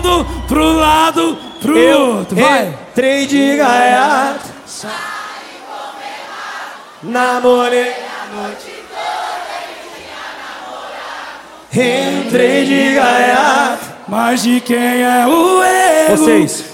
mundo, pro lado, pro outro. Vai! Entrei de gaiato, namorei a noite toda e tinha namorado. Entrei de gaiato, Mas de quem é o erro? Vocês.